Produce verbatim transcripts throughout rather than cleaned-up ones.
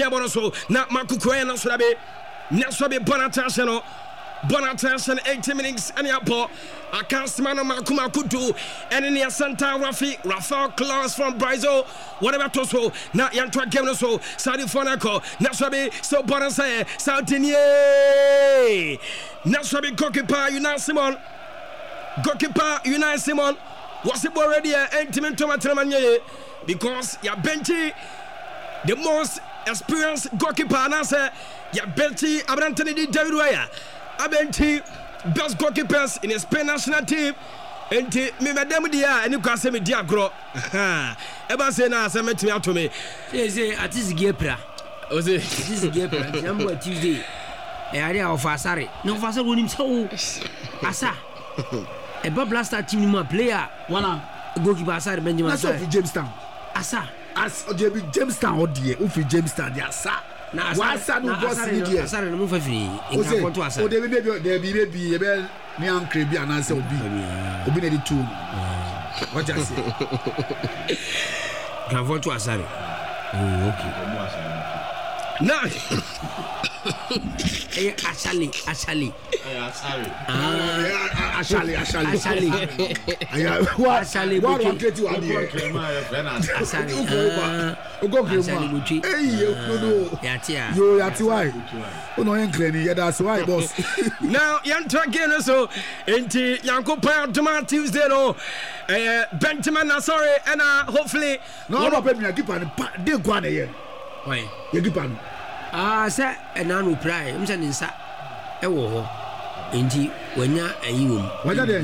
so na Makukoya na Surabe Nasabe Bonatashano Bonatashan eighty minutes and Yapo Akansmano Makuma Kutu and in the Santa Rafi Rafael Claus from Brazil whatever Toso na Yantra Gemno Saudi Fonako Nasabe so Bonasay Sautinier Nasabe Gokipa United Simon Gokipa United Simon was it already an intimate tomatomanye because ya Benchi the most experienced goalkeeper and I say ya Benchi Abrantani David Waya Abenti best goalkeepers in the Spain national team and me madam dia and you can say me dia gro eba say na say me out to me say say at this gepra o say this gepra number Tuesday e area of Asare no Asare wonim so asa e ba blaster team ma player wana goalkeeper Asare Benjamin Asare na so Jamestown asa as Ojebi Jamestown odie o fi Jamestown dia asa na asa no boss ni dia Asare no mo fa fi inga konto Asare o de be de bi be bi e be ni ankre bi anase obi obi na di two what you say kan konto Asare oh okay na eh Asale Asale ah Asale Asale Asale aya what Asale what what get you adie Asale ogo krema eh you no yatia yo yati why o no enkre ni yeda so why boss now Yantra again so enti Yankopa Tomorrow Tuesday no eh Benjamin Nasore and hopefully no no pay me keeper dey go na here why you keeper ah say ena no pray mse ni nsa e wo ho enti wanya ayi wom wanya den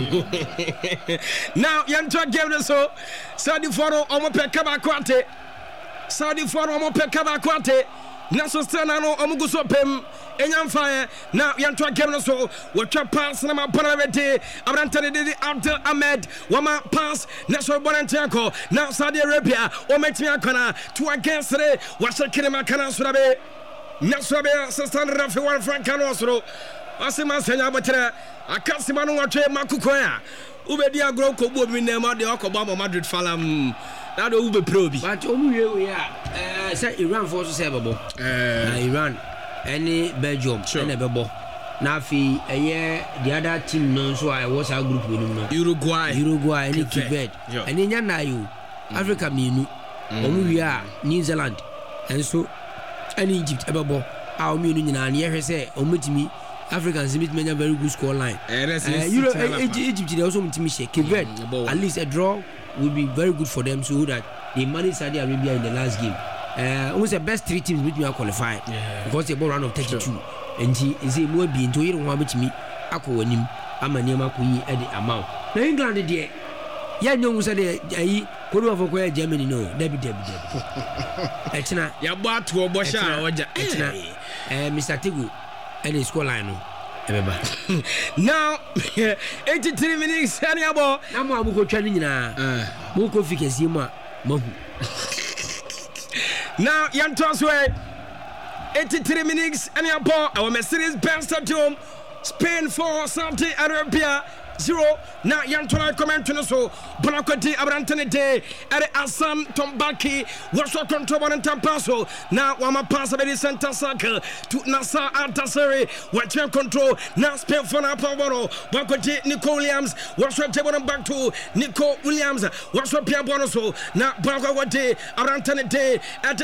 now Yantra again so Saudi Foro omo pe kaba kwate Saudi Foro omo pe kaba kwate naso stana no omo guso pem enyam fire now Yantra again so watcha pass na ma panavete abrantane de Abdul Ahmed wama pass naso bonantiako now Saudi Arabia o metimi akana to against re washakire makana surabe naso be assistant referee one Francano so asema senya botere akasima no watwe Makukoya ubedi agro ko bo mi nema de okoba Madrid falam na do ube probi but omu we we a eh say Iran for so say bebo eh Iran any Belgium and bebo na fi eye the other team no so I was our group winning no Uruguay Uruguay any Quebec and nya na you Africa minu omu we a New Zealand and so any Egypt bebo a omu no nyina na ye hwe say omutimi Africans meet many very good score line. Uh, Euro, uh, Egypt they also meet me Quebec. At least a draw will be very good for them so that they manage Saudi Arabia in the last game. Uh, almost the best three teams meet me are qualified yeah. because they ball round of thirty-two. Sure. And he is a more be into here one meet me. Ako wanim amanyama kuyi at the amount. Now England there. Yeah, no one said I could have acquired Germany. No, Debbie, Debbie, Debbie. Etna, ya batu obosha oja. Etna, Mister Tigu. And the score line now eighty-three minutes anyabo na mo abuko twani nyina mo ko fikesi mu a mahu now Yantos way eighty-three minutes anyabo our Mercedes Benz Stadium Spain for Saudi Arabia zero na Yantola comment no so Bonakoti Abrantane de Ere Asan Tombaki was so control and tampaso now wama pass by the center circle to Nasa Altasari watch control now Spain for Napavoro Bonakoti Nico Williams was so table back to Nico Williams was so Pia Bonoso now Bonakoti Abrantane de at